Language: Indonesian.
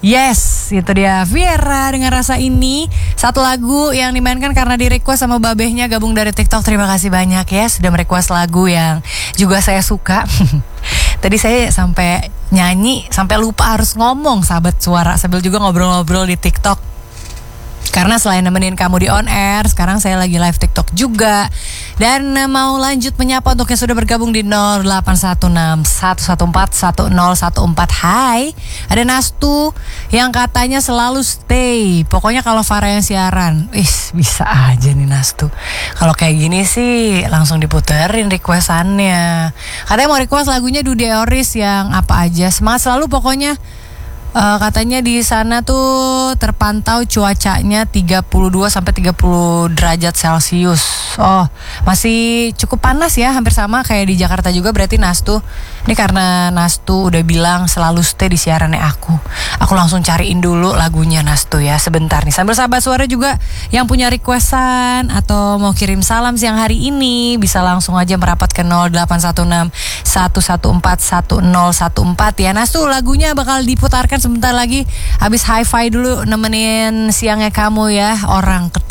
Yes, itu dia Viera dengan Rasa Ini. Satu lagu yang dimainkan karena di request sama babehnya gabung dari TikTok. Terima kasih banyak ya sudah merequest lagu yang juga saya suka. Tadi saya sampai nyanyi, sampai lupa harus ngomong sahabat suara sambil juga ngobrol-ngobrol di TikTok. Karena selain nemenin kamu di on air, sekarang saya lagi live TikTok juga. Dan mau lanjut menyapa untuk yang sudah bergabung di 0816 114 1014. Hai, ada Nastu yang katanya selalu stay. Pokoknya kalau Farah yang siaran, bisa aja nih Nastu. Kalau kayak gini sih langsung diputerin requestannya. Katanya mau request lagunya Dude Oris yang apa aja. Semangat selalu pokoknya. Katanya di sana tuh terpantau cuacanya 32 sampai 30 derajat Celcius. Oh, masih cukup panas ya, hampir sama kayak di Jakarta juga berarti Nastu. Ini karena Nastu udah bilang selalu stay di siarannya aku. Aku langsung cariin dulu lagunya Nastu ya, sebentar nih. Sambil sahabat suara juga yang punya requestan atau mau kirim salam siang hari ini bisa langsung aja merapat ke 0816 114 1014 ya. Nastu lagunya bakal diputarkan sebentar lagi. Habis hi-fi dulu nemenin siangnya kamu ya, orang